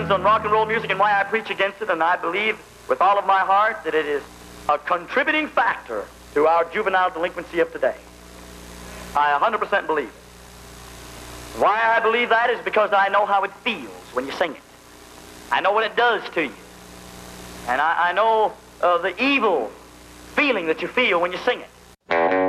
views on rock and roll music and why I preach against it, and I believe with all of my heart that it is a contributing factor to our juvenile delinquency of today. I 100% believe it. Why I believe that is because I know how it feels when you sing it. I know what it does to you. And I know the evil feeling that you feel when you sing it.